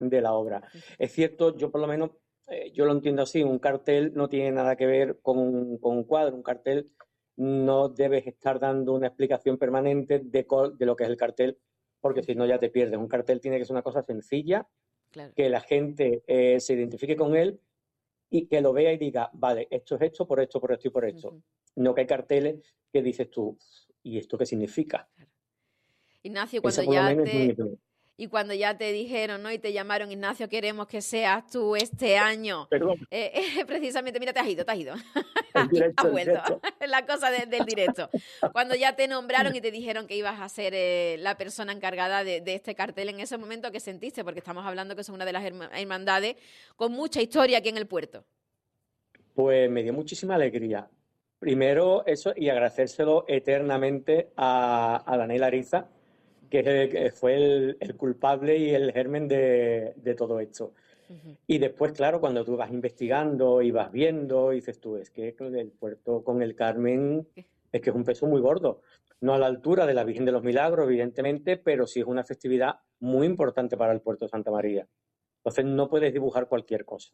de la obra. Ujú. Es cierto, yo por lo menos, yo lo entiendo así, un cartel no tiene nada que ver con un cuadro, un cartel no debes estar dando una explicación permanente de lo que es el cartel, porque si no ya te pierdes. Un cartel tiene que ser una cosa sencilla, Claro. que la gente se identifique con él y que lo vea y diga, vale, esto es esto, por esto, por esto y por esto. Ujú. No que hay carteles que dices tú, ¿y esto qué significa? Claro. Ignacio, Esa por lo menos es mi opinión. y cuando ya te dijeron, ¿no? Y te llamaron, Ignacio, queremos que seas tú este año. Perdón, Precisamente, mira, te has ido. el Y has directo, el vuelto. directo. La cosa del directo. Cuando ya te nombraron y te dijeron que ibas a ser la persona encargada de este cartel, en ese momento, ¿qué sentiste? Porque estamos hablando que son una de las hermandades con mucha historia aquí en el puerto. Pues me dio muchísima alegría. Primero eso y agradecérselo eternamente a Daniel Ariza, que fue el culpable y el germen de todo esto. Ujú. Y después, claro, cuando tú vas investigando y vas viendo, dices tú, es que el puerto con el Carmen es que es un peso muy gordo. No a la altura de la Virgen de los Milagros, evidentemente, pero sí es una festividad muy importante para el puerto de Santa María. Entonces no puedes dibujar cualquier cosa.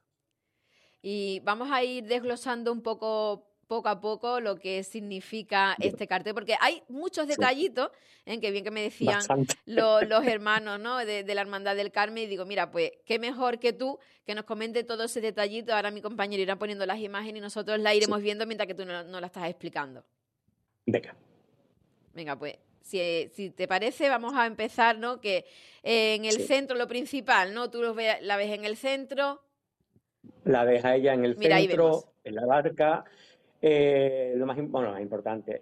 Y vamos a ir desglosando un poco a poco, lo que significa este cartel, porque hay muchos Sí, detallitos en que bien que me decían bastante. los hermanos, ¿no? De la Hermandad del Carmen, y digo, mira, pues qué mejor que tú que nos comente todo ese detallito. Ahora mi compañero irá poniendo las imágenes y nosotros la Sí. iremos viendo mientras que tú no la estás explicando. Venga. Venga, pues si te parece, vamos a empezar, ¿no? Que en el Sí. centro, lo principal, ¿no? La ves en el centro. La ves a ella en el Mira, ahí vemos. centro, en la barca. Bueno, lo más importante.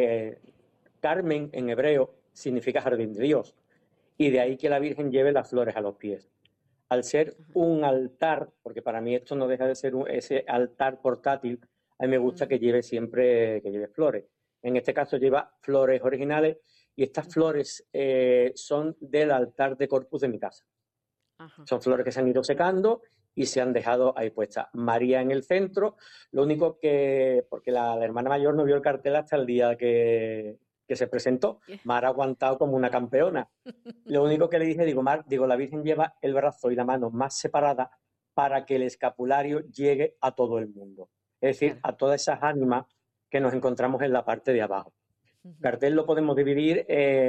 Carmen en hebreo significa jardín de Dios. Y de ahí que la Virgen lleve las flores a los pies. Al ser un altar, porque para mí esto no deja de ser ese altar portátil, a mí me gusta Ujú, que lleve siempre que lleve flores. En este caso lleva flores originales y estas ujú. flores son del altar de Corpus de mi casa. Ajá. Son flores que se han ido secando y se han dejado ahí puestas. María en el centro, lo único que, porque la hermana mayor no vio el cartel hasta el día que se presentó. Mar ha aguantado como una campeona. Lo único que le dije, digo, Mar, digo, la Virgen lleva el brazo y la mano más separada para que el escapulario llegue a todo el mundo. Es decir, Claro. a todas esas ánimas que nos encontramos en la parte de abajo. Ujú. Cartel lo podemos dividir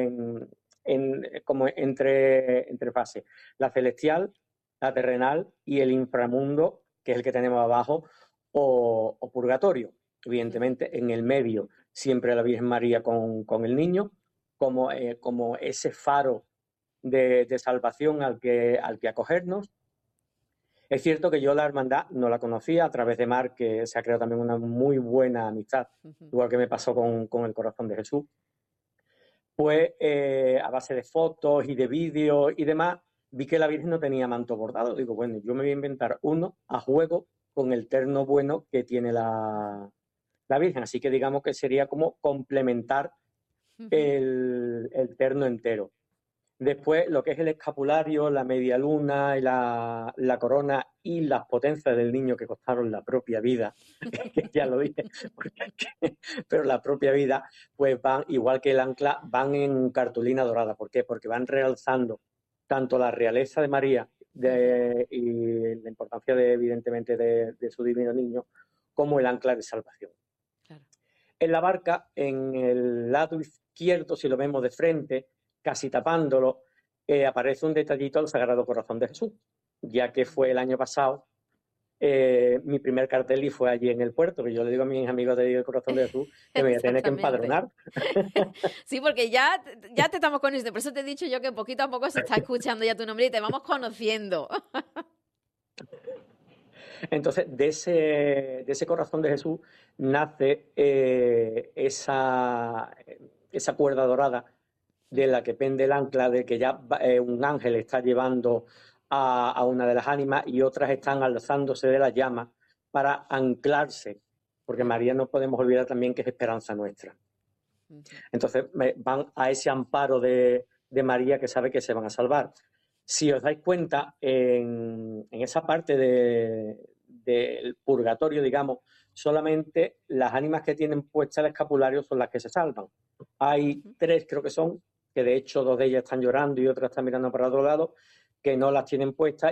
como entre fases. La celestial, la terrenal y el inframundo, que es el que tenemos abajo, o purgatorio. Ujú. Evidentemente, en el medio siempre la Virgen María con el niño, como ese faro de salvación al que acogernos. Es cierto que yo la hermandad no la conocía a través de Mar, que se ha creado también una muy buena amistad, Ujú. igual que me pasó con el corazón de Jesús. Pues a base de fotos y de vídeos y demás, vi que la Virgen no tenía manto bordado. Digo, bueno, yo me voy a inventar uno a juego con el terno bueno que tiene la Virgen. Así que digamos que sería como complementar Ujú. el terno entero. Después, lo que es el escapulario, la media luna y la corona y las potencias del niño que costaron la propia vida, que ya lo dije, pero la propia vida, pues van, igual que el ancla, van en cartulina dorada. ¿Por qué? Porque van realzando tanto la realeza de María Ujú. y la importancia, evidentemente, de su divino niño, como el ancla de salvación. Claro. En la barca, en el lado izquierdo, si lo vemos de frente, casi tapándolo, aparece un detallito al Sagrado Corazón de Jesús, ya que fue Ujú. el año pasado mi primer cartel y fue allí en el puerto, que yo le digo a mis amigos del Corazón de Jesús que me voy a tener que Exactamente. empadronar. Sí, porque ya te estamos conociendo. Por eso te he dicho yo que poquito a poco se está escuchando ya tu nombre y te vamos conociendo. Entonces, de ese Corazón de Jesús nace esa cuerda dorada de Ujú. la que pende el ancla, de que ya un ángel está llevando a una de las ánimas y otras están alzándose de las llamas para anclarse, porque Claro. María no podemos olvidar también que es esperanza nuestra. Ujú. Entonces van a ese amparo de María que sabe que se van a salvar. Si os dais cuenta, en esa parte del purgatorio, digamos, solamente las ánimas que tienen puesta el escapulario son las que se salvan. Hay Ujú. tres, creo que son, que de hecho dos de ellas están llorando y otras están mirando para otro lado, que no las tienen puestas